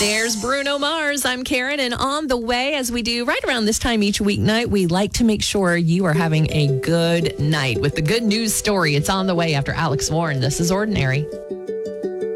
There's Bruno Mars. I'm Karen, and on the way, as we do right around this time each weeknight, we like to make sure you are having a good night with the good news story. It's on the way after Alex Warren. This is Ordinary.